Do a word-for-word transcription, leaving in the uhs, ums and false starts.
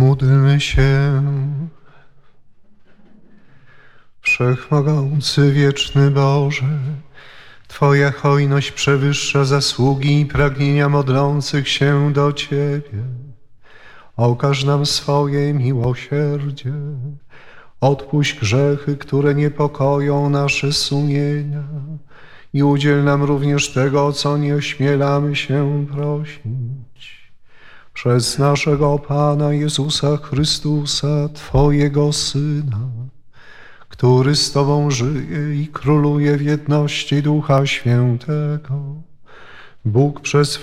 Módlmy się. Wszechmogący, wieczny Boże, Twoja hojność przewyższa zasługi i pragnienia modlących się do Ciebie. Okaż nam swoje miłosierdzie. Odpuść grzechy, które niepokoją nasze sumienia i udziel nam również tego, co nie ośmielamy się prosić. Przez naszego Pana Jezusa Chrystusa, Twojego Syna, który z Tobą żyje i króluje w jedności Ducha Świętego, Bóg przez